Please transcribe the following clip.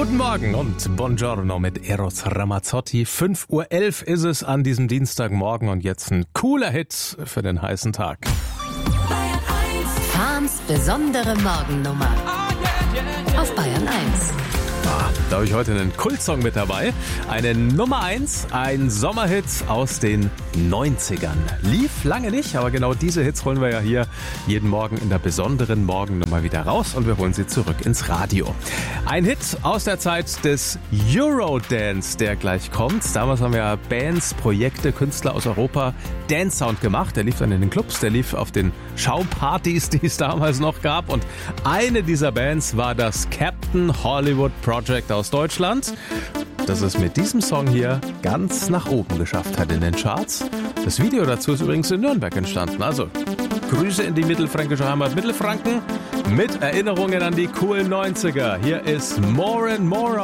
Guten Morgen und Buongiorno mit Eros Ramazzotti. 5:11 Uhr ist es an diesem Dienstagmorgen und jetzt ein cooler Hit für den heißen Tag. Farms besondere Morgennummer auf Bayern 1. Da habe ich heute einen Kultsong mit dabei. Eine Nummer 1, ein Sommerhit aus den 90ern. Lief lange nicht, aber genau diese Hits holen wir ja hier jeden Morgen in der besonderen Morgennummer wieder raus und wir holen sie zurück ins Radio. Ein Hit aus der Zeit des Eurodance, der gleich kommt. Damals haben ja Bands, Projekte, Künstler aus Europa Dance-Sound gemacht. Der lief dann in den Clubs, der lief auf den Schaumpartys, die es damals noch gab. Und eine dieser Bands war das Captain Hollywood Project aus Deutschland, das es mit diesem Song hier ganz nach oben geschafft hat in den Charts. Das Video dazu ist übrigens in Nürnberg entstanden. Also Grüße in die mittelfränkische Heimat Mittelfranken mit Erinnerungen an die coolen 90er. Hier ist More and More